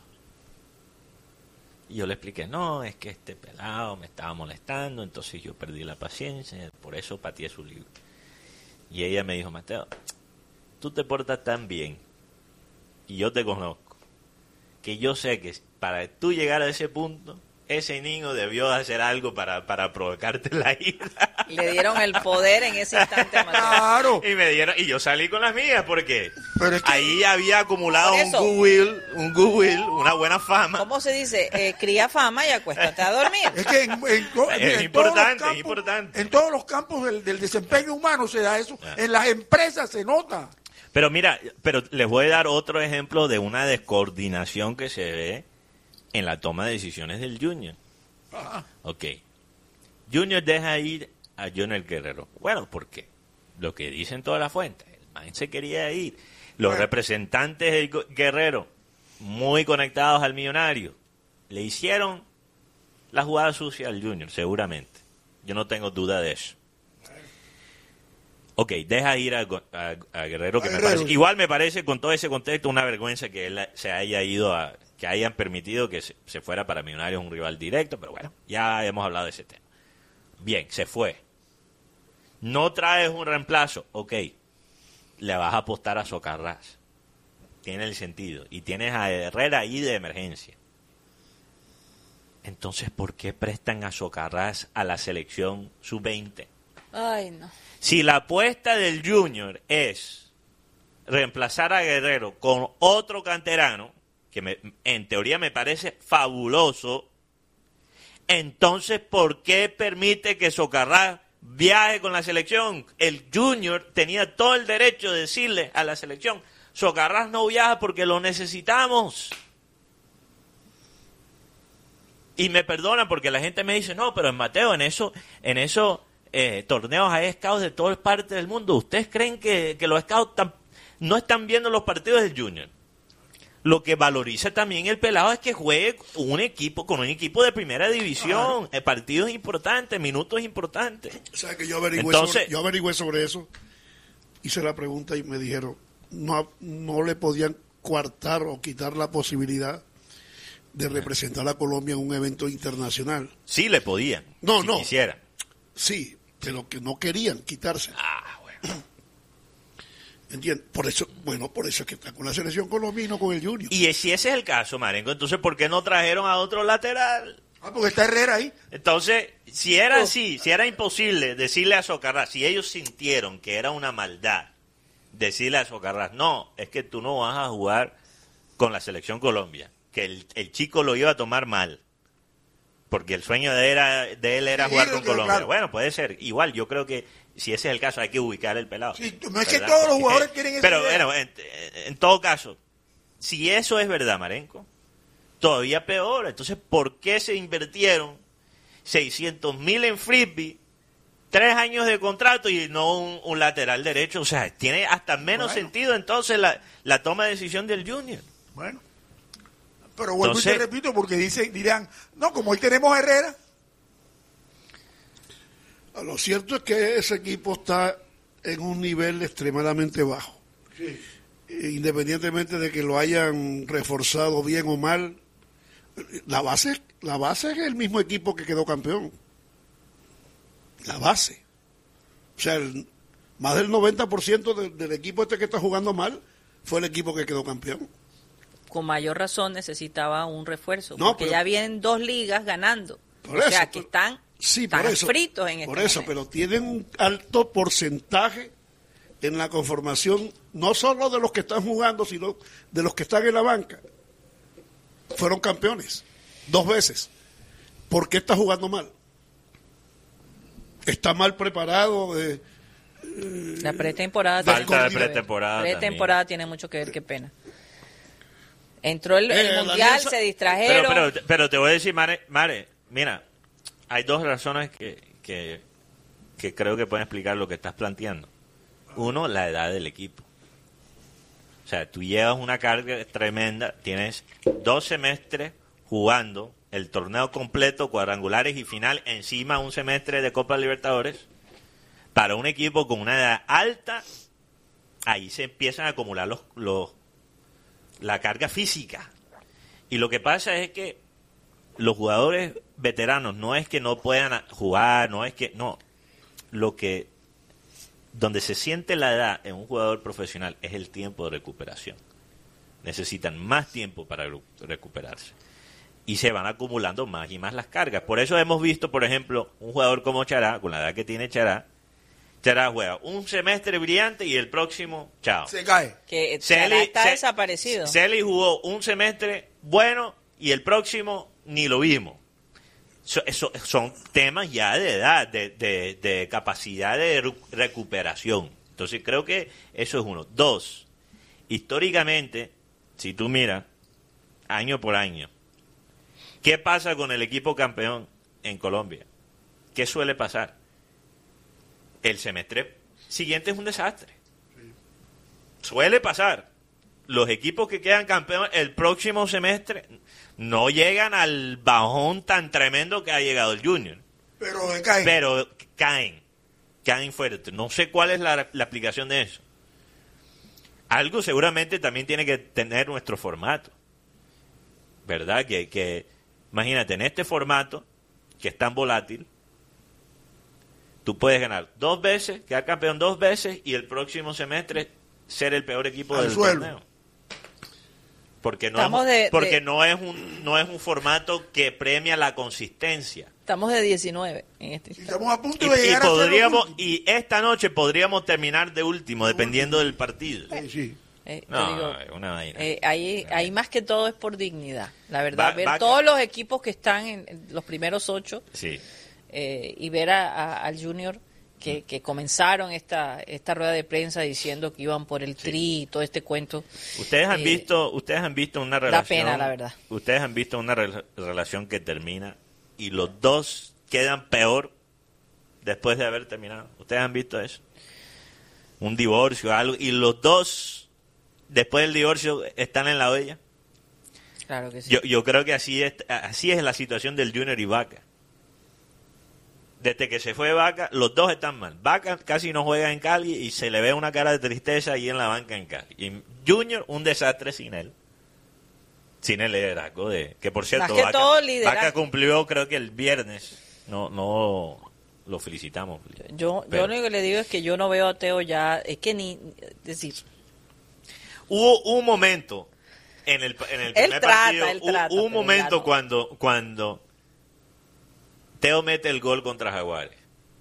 Y yo le expliqué, no, es que este pelado me estaba molestando, entonces yo perdí la paciencia, por eso pateé su libro. Y ella me dijo, Mateo, tú te portas tan bien, y yo te conozco, que yo sé que para tú llegar a ese punto, ese niño debió hacer algo para provocarte la ira. Le dieron el poder en ese instante a Mateo. Claro. Y yo salí con las mías, porque Pero es que ahí había acumulado un goodwill, una buena fama. ¿Cómo se dice? Cría fama y acuéstate a dormir. Es que Es importante. En todos los campos del desempeño humano se da eso. En las empresas se nota. Pero mira, les voy a dar otro ejemplo de una descoordinación que se ve en la toma de decisiones del Junior. Ajá. Ok. Junior deja ir a Junior Guerrero. Bueno, ¿por qué? Lo que dicen todas las fuentes. El man se quería ir. Los representantes del Guerrero, muy conectados al Millonario, le hicieron la jugada sucia al Junior, seguramente. Yo no tengo duda de eso. Ok, deja ir a Guerrero, que me parece, igual me parece, con todo ese contexto, una vergüenza que él se haya ido que hayan permitido que se fuera para Millonarios, un rival directo, pero bueno, ya hemos hablado de ese tema. Bien, se fue. No traes un reemplazo, ok, le vas a apostar a Socarrás. Tiene el sentido. Y tienes a Herrera ahí de emergencia. Entonces, ¿por qué prestan a Socarrás a la selección sub-20? Ay, no. Si la apuesta del Junior es reemplazar a Guerrero con otro canterano, que en teoría me parece fabuloso, entonces ¿por qué permite que Socarrás viaje con la selección? El Junior tenía todo el derecho de decirle a la selección, Socarrás no viaja porque lo necesitamos. Y me perdonan porque la gente me dice, no, pero en Mateo, en eso torneos hay scouts de todas partes del mundo. ¿Ustedes creen que los scouts no están viendo los partidos del Junior? Lo que valoriza también el pelado es que juegue con un equipo de primera división, partidos importantes, minutos importantes. O sea, que yo averigüé sobre eso, hice la pregunta y me dijeron, no le podían coartar o quitar la posibilidad de representar a Colombia en un evento internacional. Sí le podían, si quisieran. Sí, pero que no querían quitarse. Bueno. ¿Entiendes? Por eso es que está con la selección Colombia y no con el Junior. Y si ese es el caso, Marengo, entonces ¿por qué no trajeron a otro lateral? Porque está Herrera ahí. Entonces, si era así, si era imposible decirle a Socarrás, si ellos sintieron que era una maldad decirle a Socarrás, no, es que tú no vas a jugar con la selección Colombia, que el chico lo iba a tomar mal, porque el sueño de él era jugar con Colombia. Claro. Bueno, puede ser. Igual, yo creo que si ese es el caso, hay que ubicar el pelado. Sí, no es que todos los jugadores tienen esa Pero idea. bueno, en todo caso, si eso es verdad, Marenco, todavía peor. Entonces, ¿por qué se invirtieron 600,000 en frisbee, 3 años de contrato y no un lateral derecho. O sea, tiene hasta menos sentido entonces la toma de decisión del Junior. Bueno, pero vuelvo y te repito, porque dirán, no, como hoy tenemos a Herrera. Lo cierto es que ese equipo está en un nivel extremadamente bajo. Sí. Independientemente de que lo hayan reforzado bien o mal, la base es el mismo equipo que quedó campeón. La base. O sea, más del 90% del equipo este que está jugando mal fue el equipo que quedó campeón. Con mayor razón necesitaba un refuerzo, porque ya vienen 2 ligas ganando. O sea, que están fritos en este Por eso, momento. pero tienen un alto porcentaje en la conformación, no solo de los que están jugando, sino de los que están en la banca. Fueron campeones 2 veces. ¿Por qué está jugando mal? Está mal preparado. La pretemporada. Falta de pretemporada. Pretemporada tiene mucho que ver, qué pena. Entró el Mundial, se distrajeron. Pero te voy a decir, Mare, mira, hay 2 razones que creo que pueden explicar lo que estás planteando. Uno, la edad del equipo. O sea, tú llevas una carga tremenda, tienes 2 semestres jugando el torneo completo, cuadrangulares y final, encima un semestre de Copa Libertadores. Para un equipo con una edad alta, ahí se empiezan a acumular la carga física. Y lo que pasa es que los jugadores veteranos no es que no puedan jugar, donde se siente la edad en un jugador profesional es el tiempo de recuperación. Necesitan más tiempo para recuperarse. Y se van acumulando más y más las cargas. Por eso hemos visto, por ejemplo, un jugador como Chará, con la edad que tiene Chará juega un semestre brillante y el próximo, chao. Se cae. Que Chará está desaparecido. Celi jugó un semestre bueno y el próximo ni lo vimos. Son temas ya de edad, de capacidad de recuperación. Entonces creo que eso es uno. 2, históricamente, si tú miras, año por año, ¿qué pasa con el equipo campeón en Colombia? ¿Qué suele pasar? El semestre siguiente es un desastre. Suele pasar. Los equipos que quedan campeones el próximo semestre no llegan al bajón tan tremendo que ha llegado el Junior. Pero caen fuerte. No sé cuál es la aplicación de eso. Algo seguramente también tiene que tener nuestro formato. ¿Verdad? Que imagínate, en este formato, que es tan volátil, tú puedes ganar 2 veces, quedar campeón 2 veces, y el próximo semestre ser el peor equipo del torneo. Porque no es un formato que premia la consistencia. Estamos de 19 en este instante. Estamos a punto de llegar y esta noche podríamos terminar de último, dependiendo del partido. Sí. Una vaina. Ahí más que todo es por dignidad, la verdad. Ver todos los equipos que están en los primeros 8, sí. Y ver al Junior que comenzaron esta rueda de prensa diciendo que iban por el tri y todo este cuento. Ustedes han visto una relación. Da pena, la verdad. Ustedes han visto una relación que termina y los 2 quedan peor después de haber terminado. ¿Ustedes han visto eso? Un divorcio, algo, y los 2 después del divorcio están en la olla. Claro que sí. Yo creo que así es la situación del Junior y Vaca. Desde que se fue Vaca, los 2 están mal. Vaca casi no juega en Cali y se le ve una cara de tristeza ahí en la banca en Cali. Y Junior, un desastre sin él. Sin el liderazgo que por cierto, Vaca cumplió, creo que el viernes. No lo felicitamos. Yo lo único que le digo es que yo no veo a Teo ya, es que hubo un momento en el primer partido, hubo un momento cuando Teo mete el gol contra Jaguares.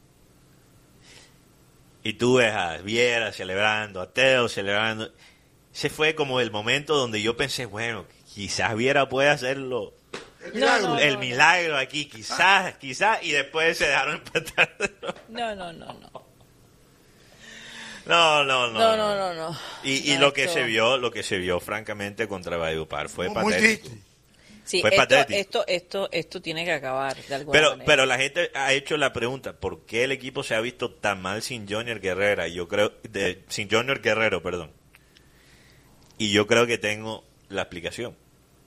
Y tú ves a Viera celebrando, a Teo celebrando. Ese fue como el momento donde yo pensé, bueno, quizás Viera puede hacerlo. El milagro aquí, quizás, y después se dejaron empatar. No. Y lo que se vio francamente contra Valledupar fue patético. Sí, fue patético. Esto tiene que acabar de alguna manera. Pero la gente ha hecho la pregunta, ¿por qué el equipo se ha visto tan mal sin Junior Guerrero? Sin Junior Guerrero, perdón. Y yo creo que tengo la explicación.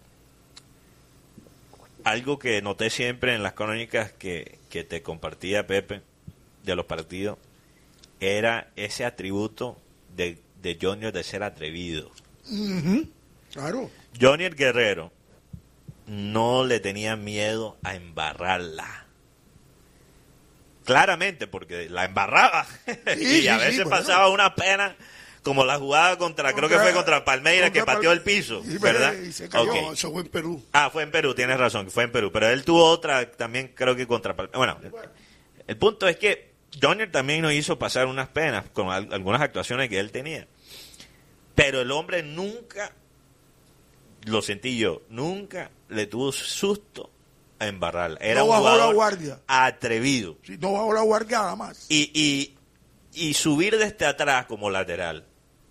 Algo que noté siempre en las crónicas que te compartía Pepe de los partidos era ese atributo de Junior de ser atrevido. Claro. Junior Guerrero no le tenía miedo a embarrarla. Claramente, porque la embarraba. Sí, y a veces pasaba una pena, como la jugada creo que fue contra Palmeiras, que pateó el piso, ¿verdad? Y se cayó. Okay. No, eso fue en Perú. Fue en Perú, tienes razón, fue en Perú. Pero él tuvo otra también, creo que contra Palmeiras. Bueno, el punto es que Junior también nos hizo pasar unas penas con algunas actuaciones que él tenía. Pero el hombre nunca, lo sentí yo, nunca le tuvo susto a embarrarla. Era un jugador la guardia. atrevido. Sí, no bajó la guardia nada más. Y subir desde atrás como lateral,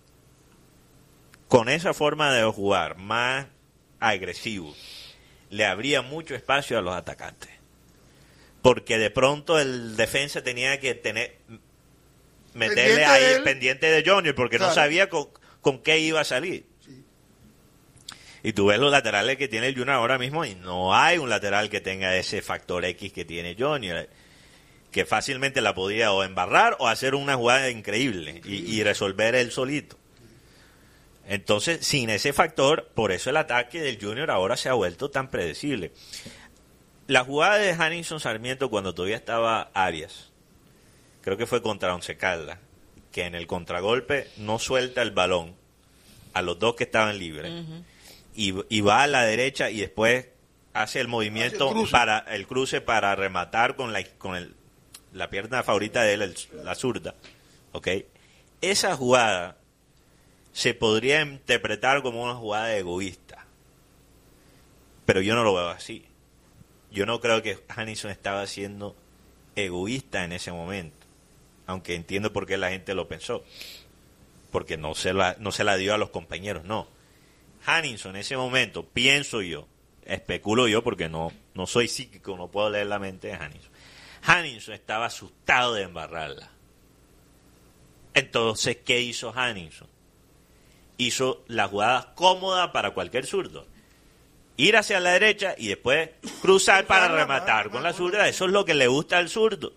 con esa forma de jugar más agresivo, le abría mucho espacio a los atacantes. Porque de pronto el defensa tenía que meterle ahí pendiente de Junior, porque claro, no sabía con qué iba a salir. Sí. Y tú ves los laterales que tiene el Junior ahora mismo y no hay un lateral que tenga ese factor X que tiene Junior, que fácilmente la podía o embarrar o hacer una jugada increíble y resolver él solito. Entonces, sin ese factor, por eso el ataque del Junior ahora se ha vuelto tan predecible. La jugada de Hanninson Sarmiento cuando todavía estaba Arias, creo que fue contra Once Caldas, que en el contragolpe no suelta el balón a los dos que estaban libres, y va a la derecha y después hace el movimiento para el cruce para rematar con la pierna favorita de él, la zurda. ¿Okay? Esa jugada se podría interpretar como una jugada egoísta, pero yo no lo veo así. Yo no creo que Hanninson estaba siendo egoísta en ese momento, aunque entiendo por qué la gente lo pensó, porque no se la dio a los compañeros, no. Hanninson en ese momento, pienso yo, especulo yo porque no soy psíquico, no puedo leer la mente de Hanninson. Hanninson estaba asustado de embarrarla. Entonces, ¿qué hizo Hanninson? Hizo la jugada cómoda para cualquier zurdo. Ir hacia la derecha y después cruzar para rematar con la zurda. Eso es lo que le gusta al zurdo.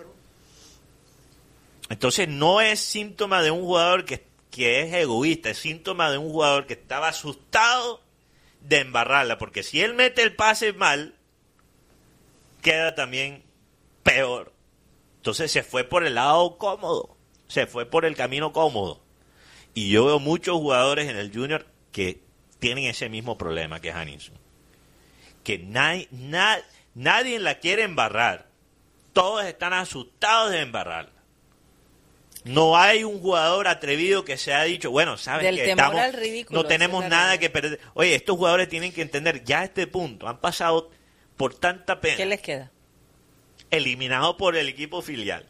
Entonces no es síntoma de un jugador que es egoísta, es síntoma de un jugador que estaba asustado de embarrarla, porque si él mete el pase mal, queda también peor. Entonces se fue por el lado cómodo, se fue por el camino cómodo. Y yo veo muchos jugadores en el Junior que tienen ese mismo problema que Hanninson, que nadie la quiere embarrar, todos están asustados de embarrarla. No hay un jugador atrevido que se ha dicho, bueno, sabes que no tenemos nada que perder. Oye, estos jugadores tienen que entender, ya a este punto han pasado por tanta pena. ¿Qué les queda? Eliminados por el equipo filial.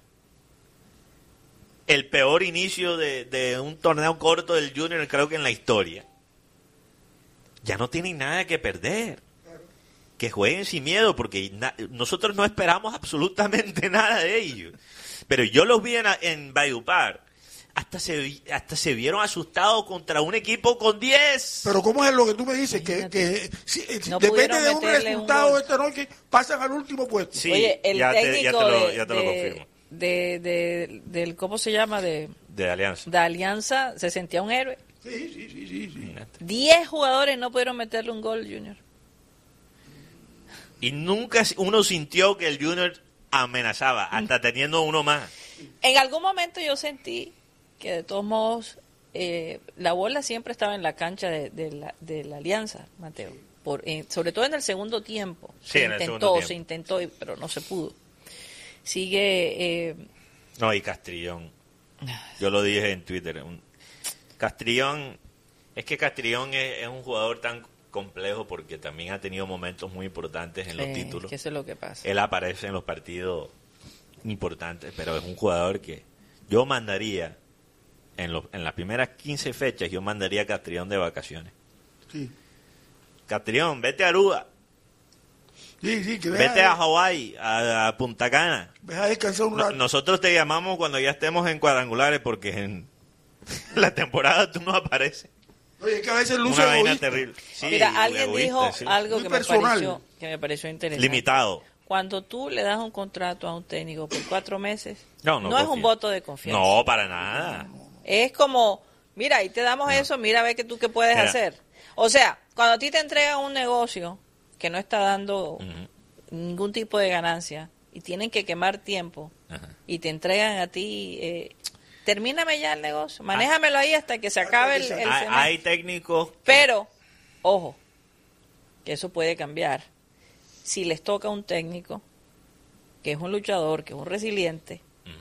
El peor inicio de un torneo corto del Junior, creo que en la historia. Ya no tienen nada que perder. Que jueguen sin miedo, porque nosotros no esperamos absolutamente nada de ellos. Pero yo los vi en Valledupar. Hasta se vieron asustados contra un equipo con 10. Pero ¿cómo es lo que tú me dices? Que si no depende de un resultado esta noche, pasan al último puesto. Sí, oye, el técnico ya te lo confirmo. Del ¿cómo se llama? De Alianza. De Alianza, se sentía un héroe. Sí. 10 jugadores no pudieron meterle un gol, Junior. Y nunca uno sintió que el Junior amenazaba, hasta teniendo uno más. En algún momento yo sentí que de todos modos la bola siempre estaba en la cancha de la Alianza, Mateo. Sobre todo en el segundo tiempo. Sí, Se intentó, pero no se pudo. Sigue... No, y Castrillón. Yo lo dije en Twitter. Castrillón es un jugador tan complejo porque también ha tenido momentos muy importantes en los títulos. Que eso es lo que pasa. Él aparece en los partidos importantes, pero es un jugador que yo mandaría en las primeras 15 fechas, yo mandaría a Castrillón de vacaciones. Sí. Castrillón, vete a Aruba. Sí, que vete a Hawái, a Punta Cana. Deja descansar un rato. Nosotros te llamamos cuando ya estemos en cuadrangulares porque en la temporada tú no apareces. Oye, es que a veces luce una vaina egoísta. terrible. Sí, Mira, alguien dijo algo Muy que personal. me pareció interesante. Limitado. Cuando tú le das un contrato a un técnico por 4 meses, No es un voto de confianza. No, para nada. Es como, mira, ahí te damos eso, mira a ver qué puedes hacer. O sea, cuando a ti te entregan un negocio que no está dando ningún tipo de ganancia y tienen que quemar tiempo y te entregan a ti, termíname ya el negocio, manéjamelo ahí hasta que se acabe el semestre. Hay técnicos... Pero, ojo, que eso puede cambiar. Si les toca a un técnico que es un luchador, que es un resiliente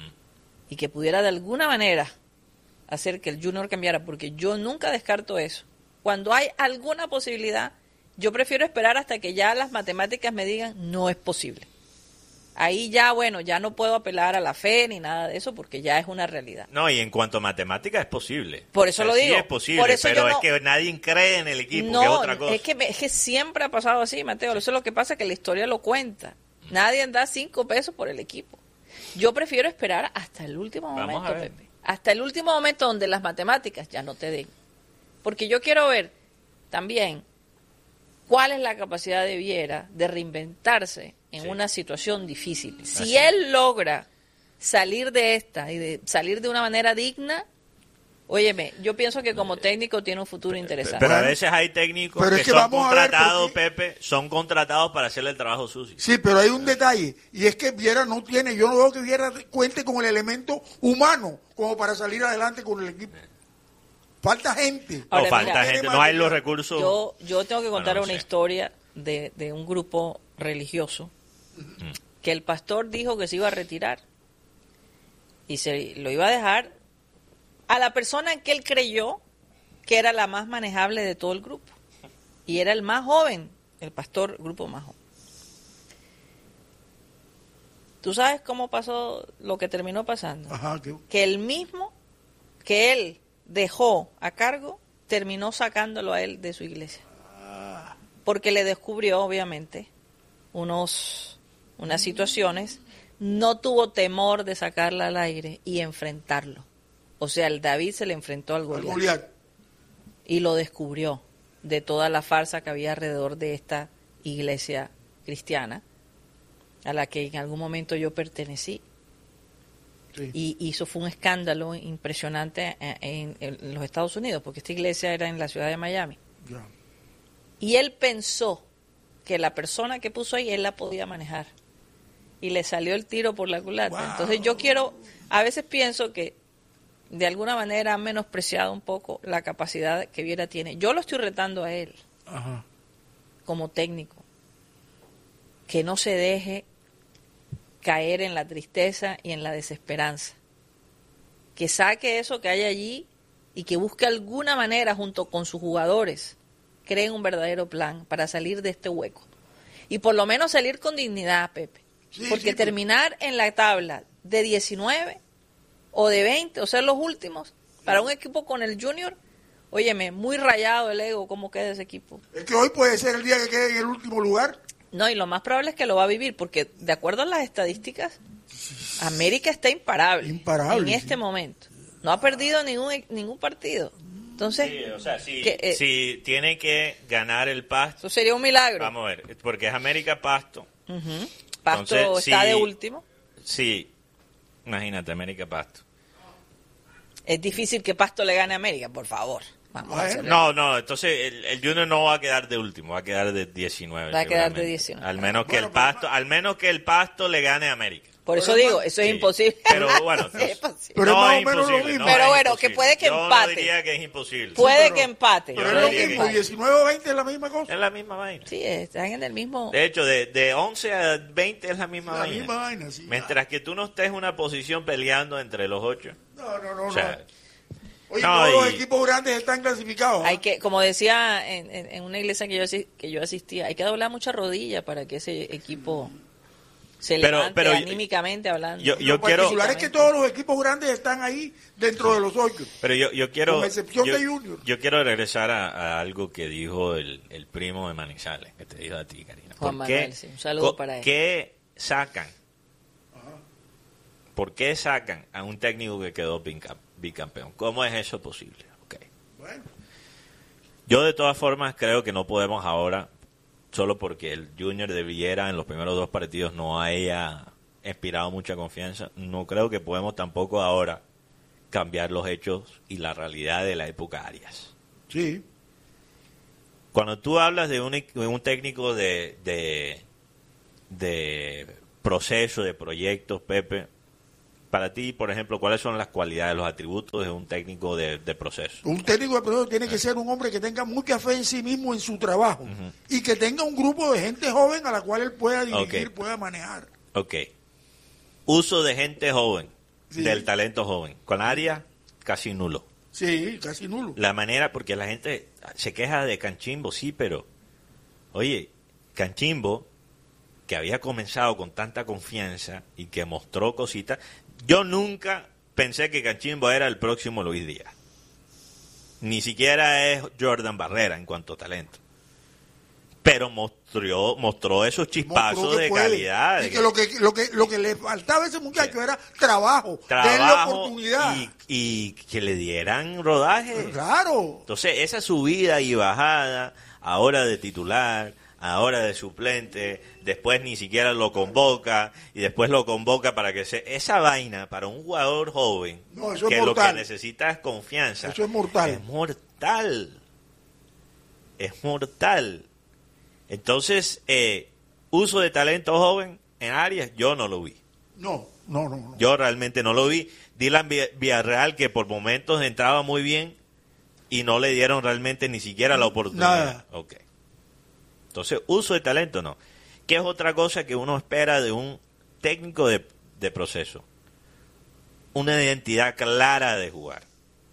y que pudiera de alguna manera hacer que el Junior cambiara, porque yo nunca descarto eso. Cuando hay alguna posibilidad, yo prefiero esperar hasta que ya las matemáticas me digan no es posible. Ahí ya, ya no puedo apelar a la fe ni nada de eso porque ya es una realidad. No, y en cuanto a matemática es posible. Por eso lo digo. Sí es posible, por eso pero es que nadie cree en el equipo, no, que es otra cosa. Es que siempre ha pasado así, Mateo. Eso es lo que pasa, que la historia lo cuenta. Nadie da 5 pesos por el equipo. Yo prefiero esperar hasta el último momento, Pepe. Hasta el último momento donde las matemáticas ya no te den. Porque yo quiero ver también cuál es la capacidad de Viera de reinventarse en una situación difícil. Si él logra salir de esta y de salir de una manera digna, óyeme, yo pienso que como técnico tiene un futuro interesante. Pero a veces hay técnicos que son contratados, Pepe, son contratados para hacerle el trabajo sucio. Sí, pero hay un detalle, y es que Viera no tiene, yo no veo que Viera cuente con el elemento humano como para salir adelante con el equipo. Falta gente. Ahora, falta gente, no hay los recursos. Yo tengo que contar una historia de un grupo religioso que el pastor dijo que se iba a retirar y se lo iba a dejar a la persona en que él creyó que era la más manejable de todo el grupo. Y era el más joven, el pastor, grupo más joven. ¿Tú sabes cómo pasó lo que terminó pasando? Ajá, que el mismo que él dejó a cargo, terminó sacándolo a él de su iglesia. Porque le descubrió, obviamente, unas situaciones, no tuvo temor de sacarla al aire y enfrentarlo. O sea, el David se le enfrentó al Goliat. Y lo descubrió de toda la farsa que había alrededor de esta iglesia cristiana, a la que en algún momento yo pertenecí. Sí. Y eso fue un escándalo impresionante en los Estados Unidos, porque esta iglesia era en la ciudad de Miami. Yeah. Y él pensó que la persona que puso ahí, él la podía manejar. Y le salió el tiro por la culata. Wow. Entonces a veces pienso que de alguna manera han menospreciado un poco la capacidad que Viera tiene. Yo lo estoy retando a él, como técnico, que no se deje caer en la tristeza y en la desesperanza, que saque eso que hay allí y que busque alguna manera junto con sus jugadores, creen un verdadero plan para salir de este hueco y por lo menos salir con dignidad, Pepe, porque terminar en la tabla de 19 o de 20 o ser los últimos para un equipo con el Junior, óyeme, muy rayado el ego, ¿cómo queda ese equipo? Es que hoy puede ser el día que quede en el último lugar. No, y lo más probable es que lo va a vivir, porque de acuerdo a las estadísticas, América está imparable en este momento. No ha perdido ningún partido. Entonces, sí, o sea, si tiene que ganar el Pasto, eso sería un milagro. Vamos a ver, porque es América-Pasto. Pasto entonces, está de último. Sí, imagínate, América-Pasto. Es difícil que Pasto le gane a América, por favor. Vamos a hacerlo. No, entonces el Junior no va a quedar de último, va a quedar de 19. Va a quedar de 19. Al menos que el Pasto le gane a América. Por eso digo, eso es imposible. Pero bueno, pero no es más o menos lo mismo. Pero bueno, que puede que empate. Yo no diría que es imposible. Puede que empate. Pero es lo mismo, 19 o 20 es la misma cosa. Es la misma vaina. Sí, están en el mismo. De hecho, de 11 a 20 es la misma vaina. La misma vaina, sí. Mientras que tú no estés en una posición peleando entre los 8. No. O sea, oye, todos los equipos grandes están clasificados. Hay que, como decía en una iglesia que yo asistía, hay que doblar mucha rodilla para que ese equipo se levante anímicamente hablando. Yo lo particular es que todos los equipos grandes están ahí dentro de los 8. Pero yo quiero, con excepción de Junior. Yo quiero regresar a algo que dijo el primo de Manizales, que te dijo a ti, Karina. Juan Manuel, sí. Un saludo para él. ¿Por qué sacan a un técnico que quedó bicampeón? ¿Cómo es eso posible? Okay. Bueno. Yo de todas formas creo que no podemos ahora, solo porque el Junior de Villera en los primeros 2 partidos no haya inspirado mucha confianza, no creo que podemos tampoco ahora cambiar los hechos y la realidad de la época Arias. Sí. Cuando tú hablas de un técnico de proceso, de proyectos, Pepe, para ti, por ejemplo, ¿cuáles son las cualidades, los atributos de un técnico de proceso? Un técnico de proceso tiene que ser un hombre que tenga mucha fe en sí mismo, en su trabajo, y que tenga un grupo de gente joven a la cual él pueda dirigir, pueda manejar. Ok. Uso de gente joven, del talento joven. Con Arias, casi nulo. Sí, casi nulo. La manera, porque la gente se queja de Canchimbo, sí, pero, oye, Canchimbo, que había comenzado con tanta confianza y que mostró cositas, yo nunca pensé que Canchimbo era el próximo Luis Díaz. Ni siquiera es Jordan Barrera en cuanto a talento. Pero mostró esos chispazos de calidad. Y que lo que le faltaba a ese muchacho era trabajo, darle oportunidad. Y que le dieran rodaje. Claro. Entonces, esa subida y bajada, ahora de titular, ahora de suplente, después ni siquiera lo convoca, y después lo convoca para que esa vaina para un jugador joven, que lo que necesita es confianza. Eso es mortal. Es mortal. Entonces, uso de talento joven en Arias, yo no lo vi. No. Yo realmente no lo vi. Dylan Villarreal, que por momentos entraba muy bien, y no le dieron realmente ni siquiera la oportunidad. Nada. Okay. Entonces, uso de talento no. ¿Qué es otra cosa que uno espera de un técnico de proceso? Una identidad clara de jugar.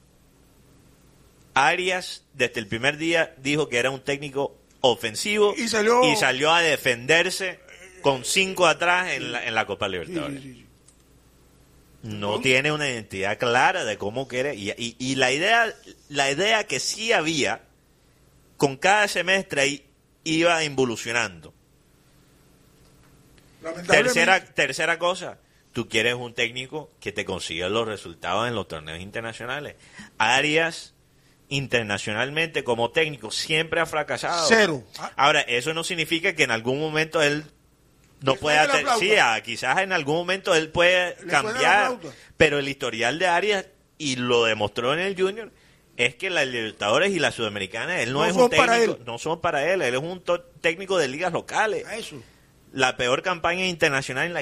Arias, desde el primer día, dijo que era un técnico ofensivo y salió a defenderse con 5 atrás en la Copa Libertadores. Sí. No tiene una identidad clara de cómo quiere. Y la idea que sí había, con cada semestre iba involucionando. Tercera cosa, tú quieres un técnico que te consiga los resultados en los torneos internacionales. Arias, internacionalmente como técnico, siempre ha fracasado. 0. Ahora, eso no significa que en algún momento él no pueda... quizás en algún momento él puede cambiar, pero el historial de Arias, y lo demostró en el Junior, es que las Libertadores y la Sudamericana, él no es un técnico, no son para él es un técnico de ligas locales. A eso. La peor campaña internacional en la